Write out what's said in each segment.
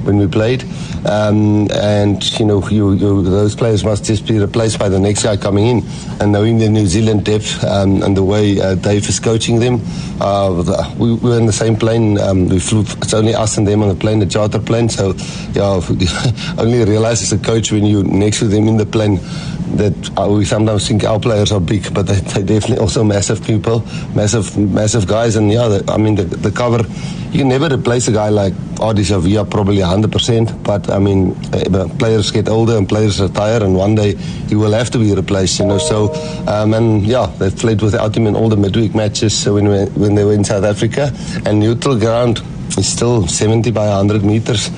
when we played. And those players must just be replaced by the next guy coming in. And knowing the New Zealand depth and the way Dave is coaching them, we were in the same plane. We flew. It's only us and them on the plane, the charter plane. So only realize as a coach when you're next to them in the plane that we sometimes think our players are big, but they're definitely also massive people, massive guys. And the cover, you can never replace a guy like Ardie Savea, probably 100%, but players get older and players retire, and one day he will have to be replaced, so they played without him in all the midweek matches. So when they were in South Africa, and neutral ground is still 70 by 100 meters,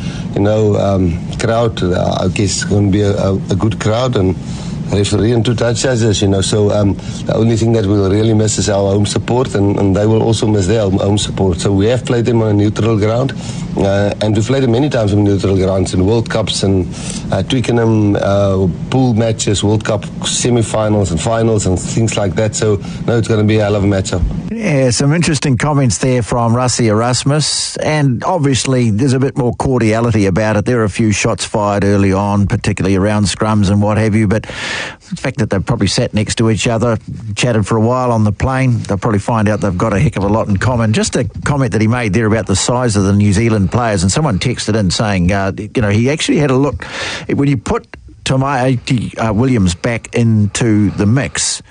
crowd, I guess going to be a good crowd, and referee and 2 touch judges, so the only thing that we'll really miss is our home support, and they will also miss their home support. So we have played them on a neutral ground, and we've played them many times on neutral grounds in World Cups and Twickenham, pool matches, World Cup semi-finals and finals and things like that. So no, it's going to be a hell of a matchup. Yeah, some interesting comments there from Rassie Erasmus, and obviously there's a bit more cordiality about it. There are a few shots fired early on, particularly around scrums and what have you, but the fact that they've probably sat next to each other, chatted for a while on the plane, they'll probably find out they've got a heck of a lot in common. Just a comment that he made there about the size of the New Zealand players, and someone texted in saying, he actually had a look. When you put Tamaiti Williams back into the mix,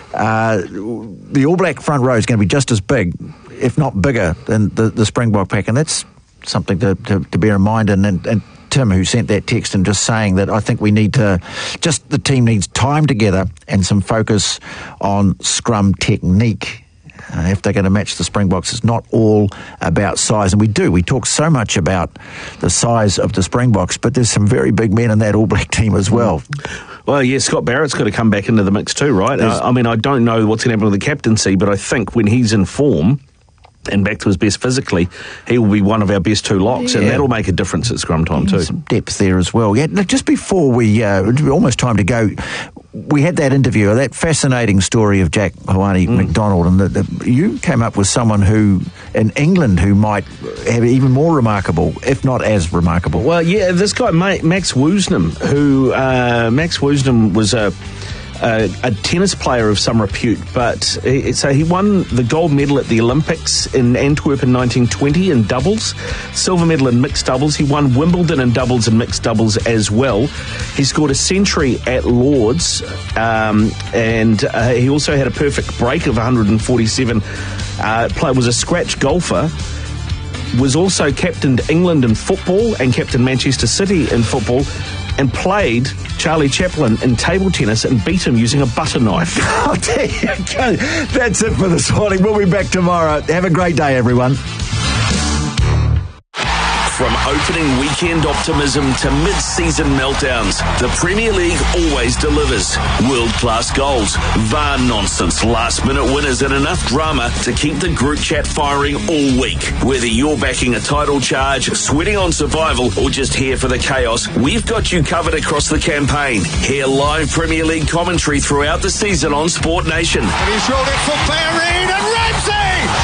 the All Black front row is going to be just as big, if not bigger, than the Springbok pack, and that's something to bear in mind. And Tim, who sent that text, and just saying that I think we need the team needs time together and some focus on scrum technique. If they're going to match the Springboks, it's not all about size. And we talk so much about the size of the Springboks, but there's some very big men in that All Black team as well. Well, yeah, Scott Barrett's got to come back into the mix too, right? I don't know what's going to happen with the captaincy, but I think when he's in form and back to his best physically, he will be one of our best 2 locks, and that'll make a difference at scrum time too. Some depth there as well. Yeah, just before we, almost time to go, we had that interview, that fascinating story of Jack Ioane McDonald, and you came up with someone who, in England, who might have even more remarkable, if not as remarkable. Well, yeah, this guy, Max Woosnam, Max Woosnam was a tennis player of some repute, but he won the gold medal at the Olympics in Antwerp in 1920 in doubles, silver medal in mixed doubles. He won Wimbledon in doubles and mixed doubles as well. He scored a century at Lord's, and he also had a perfect break of 147. Was a scratch golfer. Was also captained England in football and captained Manchester City in football, and played Charlie Chaplin in table tennis and beat him using a butter knife. Oh, there you go. That's it for this morning. We'll be back tomorrow. Have a great day, everyone. From opening weekend optimism to mid-season meltdowns, the Premier League always delivers. World-class goals, VAR nonsense, last-minute winners, and enough drama to keep the group chat firing all week. Whether you're backing a title charge, sweating on survival, or just here for the chaos, we've got you covered across the campaign. Hear live Premier League commentary throughout the season on Sport Nation. And he's rolled it for Bellerin and Ramsey!